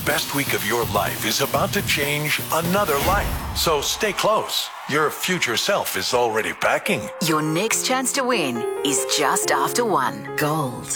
best week of your life is about to change another life. So stay close. Your future self is already packing. Your next chance to win is just after 1. Gold